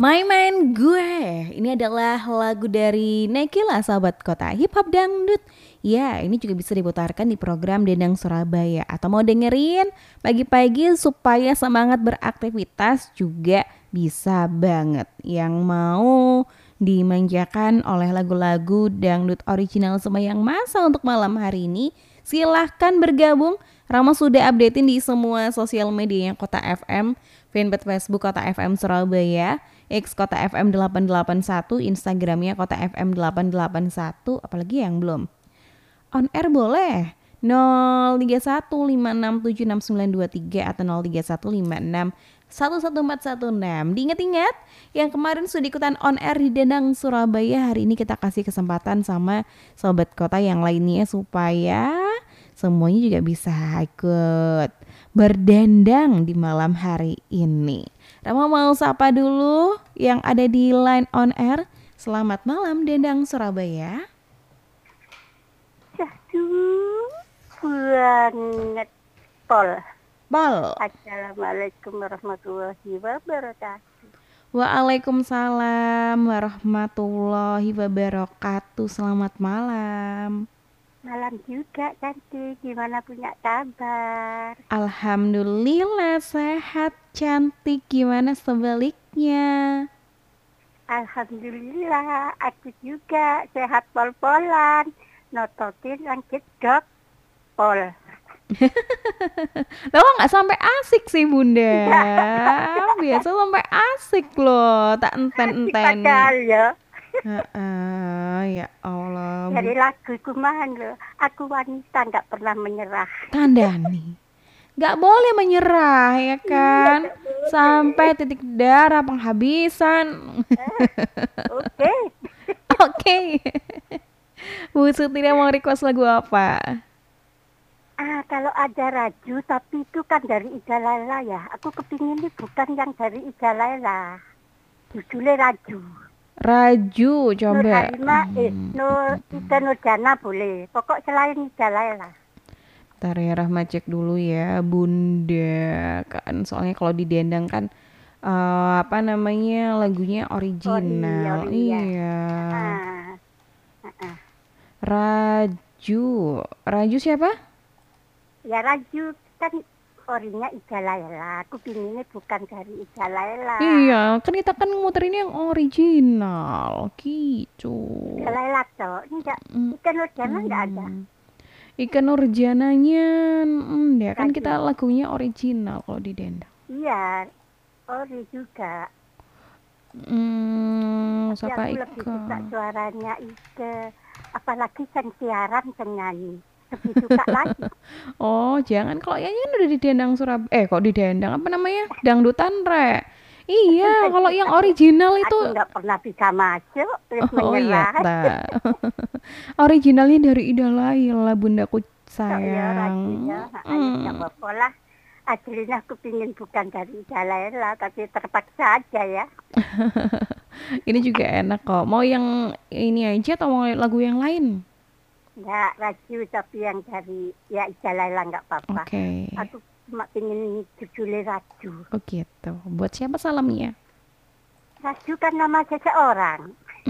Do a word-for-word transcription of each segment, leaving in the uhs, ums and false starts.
Main-main gue. Ini adalah lagu dari Nekila, sahabat kota hip hop dangdut. Ya, ini juga bisa diputarkan di program Dendang Surabaya. Atau mau dengerin pagi-pagi supaya semangat beraktivitas juga bisa banget. Yang mau dimanjakan oleh lagu-lagu dangdut original Semayang Masa untuk malam hari ini, silahkan bergabung. Rama sudah updatein di semua sosial medianya Kota F M, fanpage Facebook Kota F M Surabaya, X Kota F M delapan delapan satu, Instagramnya Kota F M delapan delapan satu, apalagi yang belum. On air boleh nol tiga satu lima enam tujuh enam sembilan dua tiga atau nol tiga satu lima enam satu satu empat satu enam. Diingat-ingat yang kemarin sudah ikutan on air di Dendang Surabaya, hari ini kita kasih kesempatan sama sobat kota yang lainnya supaya semuanya juga bisa ikut berdendang di malam hari ini. Rama mau sapa dulu yang ada di line on air. Selamat malam Dendang Surabaya. Syahdu banget Pol. Pol. Assalamualaikum warahmatullahi wabarakatuh. Waalaikumsalam warahmatullahi wabarakatuh. Selamat malam. Malam juga cantik. Gimana punya kabar? Alhamdulillah sehat cantik. Gimana sebaliknya? Alhamdulillah aku juga sehat pol-polan. Nototin yang jedok Pol. Lo nggak sampai asik sih bunda. Biasa sampai asik loh. Tak enten-enten. ya. Uh, ya Allah. Dari lagu kumahan loh. Aku wanita nggak pernah menyerah. Kandani. Nggak boleh menyerah ya kan. Sampai titik darah penghabisan. Oke. Oke. Bu Sutina mau request lagu apa? Ah, kalau ada Raju, tapi itu kan dari Ida Laila ya. Aku kepingin ini bukan yang dari Ida Laila. Judulnya Raju. Raju, coba. Nur Halimah, hmm. eh, Nur Ida Nurjana boleh. Pokok selain Ida Laila. Bentar ya, Rahma cek dulu ya, bunda. Kan soalnya kalau di Dendang kan uh, apa namanya lagunya original. Oh, iya. Iya. Ah. Ah, ah. Raju, Raju siapa? Ya Raju kan orinya Ida Laila. Aku pinginnya bukan dari Ida Laila. Iya, kan kita kan muterin yang original gitu. Ida Laila toh, enggak. Ida Nurjana enggak ada. Ika Nurjananya, hmm, ya kan kita lagunya original kalau di Dendang. Iya, ori juga. Hmm, tapi siapa aku Ika? lebih suka suaranya Ika. Apalagi sen siaran nyanyi. Lebih suka lagi. Oh, jangan, kalau nyanyi kan udah di Dendang Surabaya. Eh, kok di Dendang apa namanya? Dangdutan re. Iya, kalau yang original itu aku nggak pernah bisa masuk. Terus oh iya, menyerah. originalnya dari Ida Laila, bundaku sayang. Oh, iya, rajunya. Hmm. Nggak apa-apa lah. Aslinya aku pingin bukan dari Ida Laila, tapi terpaksa aja ya. Ini juga enak kok. Mau yang ini aja atau mau lagu yang lain? Nggak, Raju tapi yang dari ya Ida Laila nggak apa-apa. Oke. Okay. Aku cuma pingin judulnya Raju. Oh gitu. Buat siapa salamnya? Raju kan nama seseorang.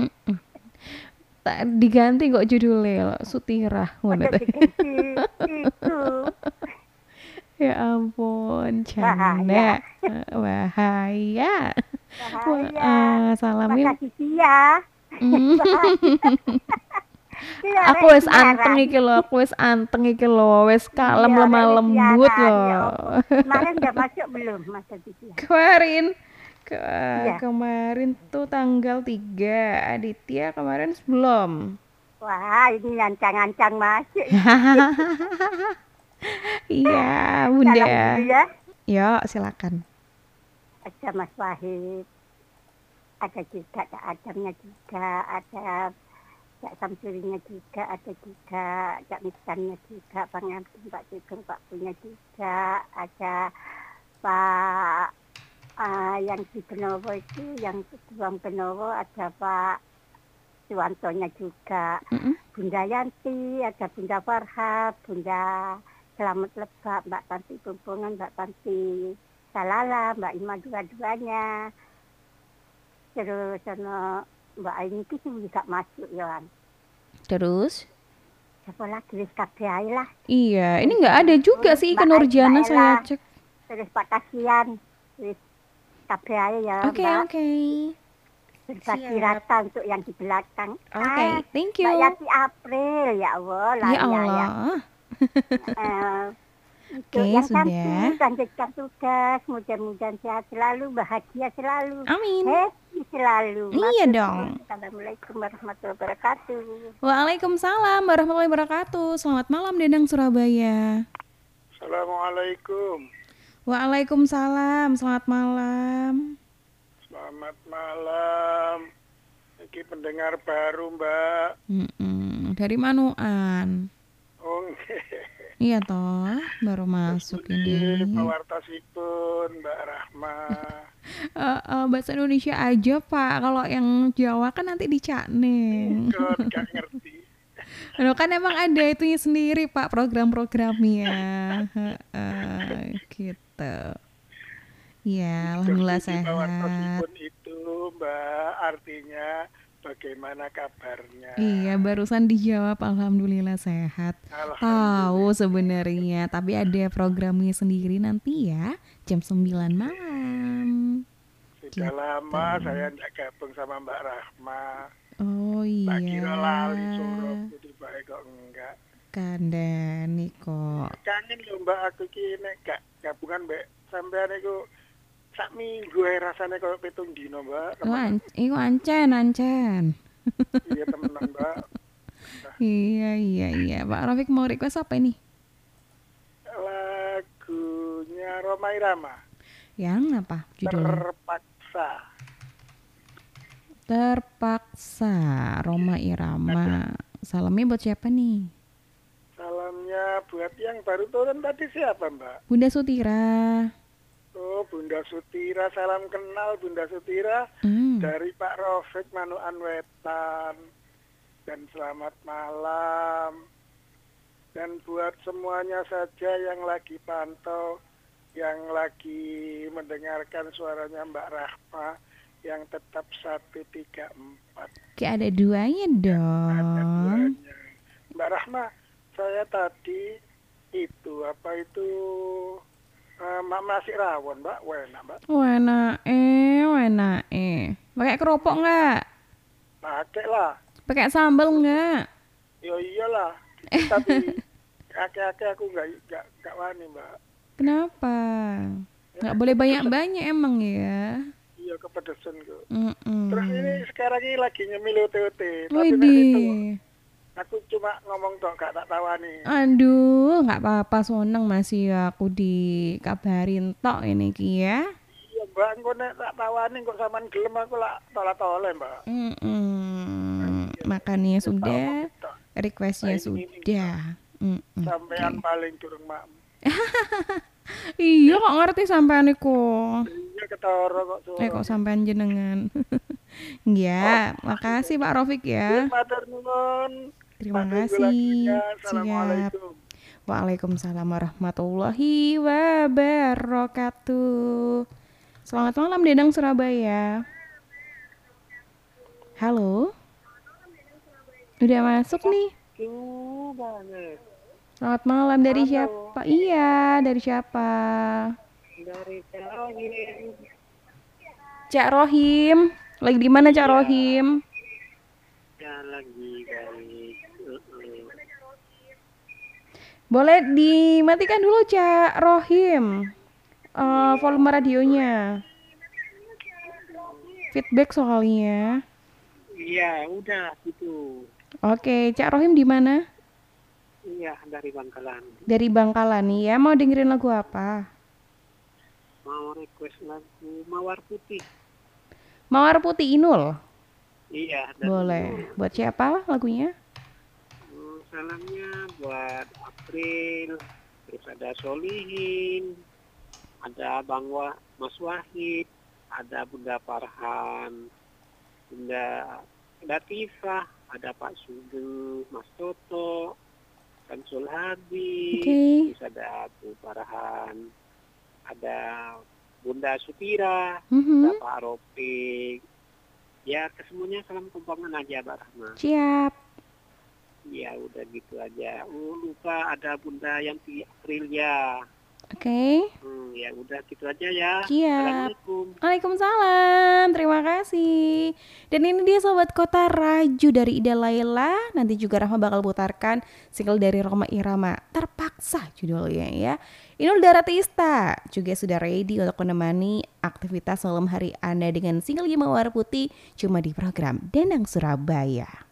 Tak diganti kok judulnya, Sutirah. Mana diganti itu. Ya ampun, canda. Bahaya. Bahaya. Uh, salamnya. Makasih ya. Aku wes anteng iki lho, aku wes anteng iki lho, wes kalem lemah lembut lho. Kemarin udah masuk belum masa gitu? Kemarin ke ya. Kemarin tuh tanggal tiga, Aditya kemarin sebelum. Wah, ini ngancang-ngancang masuk. Iya, bunda. Ya. Ya, silakan. Ada Mas Wahid, ada juga, ada Adamnya juga, ada Cak Samsurinya juga, ada juga Cak Miskannya juga, Bang Abdul, Pak Sugeng, Pak Punya juga, ada Pak uh, yang di Benowo itu, yang Tuang Benowo, ada Pak Suwantonya juga, mm-hmm. Bunda Yanti, ada Bunda Farha, Bunda Selamat Lebak, Mbak Tanti Pumpungan, Mbak Tanti Salala, Mbak Ima dua-duanya, terus sama Mbak Aini itu sih bisa masuk ya kan. Terus? Siapa lagi wis kabeh ae lah. Iya, ini Terus nggak ada juga terus sih Mbak ke Ai- Mbak Nurjana Ella, saya cek. terus Pak Kasian, wis kabeh ae ya Oke, Mbak. oke. Berbagi Siap. rasa untuk yang di belakang. Oke, Ah, thank Mbak you. Yati April ya Allah, Ya lali ya. Allah. Eh, untuk Oke, yang sudah. cantik, lanjutkan tugas, mudah-mudahan sehat selalu, bahagia selalu, Amin. happy selalu. Iya Matur dong. nuwun. Assalamualaikum warahmatullahi wabarakatuh. Waalaikumsalam warahmatullahi wabarakatuh. Selamat malam Denang Surabaya. Assalamualaikum. Waalaikumsalam. Selamat malam. Selamat malam. Ini pendengar baru, Mbak. Mm-mm. Dari Manuan. Oh, Iya toh, baru masuk ini. pawartasipun Mbak Rahma. Eh, eh, bahasa Indonesia aja Pak. Kalau yang Jawa kan nanti dicakning. Kok gak ngerti. Loh kan emang ada itunya sendiri Pak program-programnya. Heeh, gitu. Ya, alhamdulillah Jadi sehat. pawartasipun itu, Mbak, artinya bagaimana kabarnya? Iya, barusan dijawab alhamdulillah sehat. Tahu sebenarnya, tapi ada programnya sendiri nanti ya, jam sembilan malam. Sudah Gitu. lama saya tidak gabung sama Mbak Rahma. Oh Tak kira lali iya. suruh, jadi baik kok enggak. Kandani kok. Kangen lho Mbak, aku ki nek gak gabungan Mbak sampean iku sak minggu ae rasane koyo pitung dino, Mbak. Oh, an iku ancen, ancen. Iya temenan, Mbak. Iya, iya, iya. Pak Rafiq mau request apa ini? Lagunya Rhoma Irama, Yang apa judulnya? Terpaksa. Terpaksa, Rhoma Irama. Salamnya buat siapa nih? Salamnya buat yang baru turun tadi siapa, Mbak? Bunda Sutira. Oh, Bunda Sutira, salam kenal Bunda Sutira Hmm. dari Pak Rafiq Manuan Wetan. Dan selamat malam. Dan buat semuanya saja yang lagi pantau, yang lagi mendengarkan suaranya Mbak Rahma, yang tetap satu tiga empat. Kayak ada duanya dong. Ada duanya. Mbak Rahma, saya tadi itu, apa itu, uh, mak masih rawon, Mbak, enak, Mbak. Wena eh, wena eh. Pakai keropok nggak? Pakai lah. Pakai sambal nggak? Ya iyalah. Tapi kakek-kakek aku nggak nggak nggak wani, Mbak. Kenapa? Nggak boleh banyak-banyak emang ya? Iya, kepedesan kok. Mm-mm. Terus ini sekarang ini lagi nyemil O T O T. Tapi nek itu Widih. aku cuma ngomong tok gak tak tawani. Aduh, nggak apa-apa, seneng masih aku dikabarin tok ini Ki ya. Iya, Mbak, engko nek tak tawani kok sampean gelem aku lak tolak-tole, Mbak. Mm-mm. Makannya sudah, requestnya sudah. Mm-mm. Sampean paling durung mak. Iya kok ngerti sampean iku. Iya ketara kok suara. Eh kok sampean jenengan. Ya, makasih Pak Rafiq ya. Matur nuwun. Terima Tunggu kasih. lagunya. Siap. Assalamualaikum. Waalaikumsalam warahmatullahi wabarakatuh. Selamat malam Dedang Surabaya. Halo. Udah masuk nih. Tuh banget. Selamat malam, dari Halo. siapa? Iya, dari siapa? Dari Terohim. Cak Rohim. Lagi di mana Cak Iya. Rohim? Ya lagi dari uh-uh. Boleh dimatikan dulu Cak Rohim. Uh, volume radionya. Feedback soalnya. Iya, udah gitu. Oke, Cak Rohim di mana? Iya, dari Bangkalan. Dari Bangkalan nih ya. Mau dengerin lagu apa? Mau request lagu Mawar Putih. Mawar Putih Inul. Iya, dan Boleh. Buat siapa lagunya? uh, salamnya buat April, terus ada Solihin, ada Bang Wah, Mas Wahid, ada Bunda Farhan, Bunda Latifah, ada Pak Sugeng, Mas Toto, Samsul Habib, Oke. terus ada Bu Farhan, ada Bunda Sutira, Mhm. ada Pak Ropik, Ya kesemuanya salam kumpangan aja Mbak Rahma. Siap. Ya udah gitu aja. Oh lupa ada Bunda Yanti Aprilia. Oke. Hmm, ya udah gitu aja ya. Siap. Assalamualaikum. Waalaikumsalam, terima kasih. Dan ini dia Sobat Kota, Raju dari Ida Laila. Nanti juga Rahma bakal putarkan single dari Roma Irama, Terpaksa judulnya ya. Inul Daratista juga sudah ready untuk menemani aktivitas malam hari Anda dengan single Mawar Putih cuma di program Denang Surabaya.